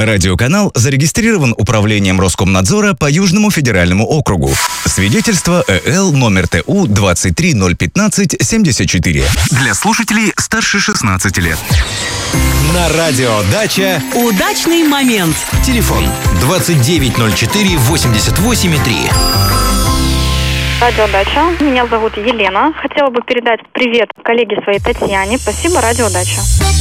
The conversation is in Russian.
Радиоканал зарегистрирован Управлением Роскомнадзора по Южному федеральному округу. Свидетельство ЭЛ номер ТУ 2301574. Для слушателей старше 16 лет. На радиодача Удачный момент. телефон 2904-88,3. Радиодача. Меня зовут Елена. Хотела бы передать привет коллеге своей Татьяне. Спасибо, Радиодача.